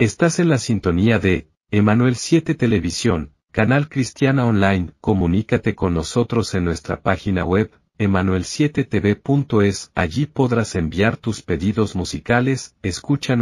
Estás en la sintonía de Emanuel 7 Televisión, canal cristiana online. Comunícate con nosotros en nuestra página web, emanuel7tv.es. Allí podrás enviar tus pedidos musicales. Escucha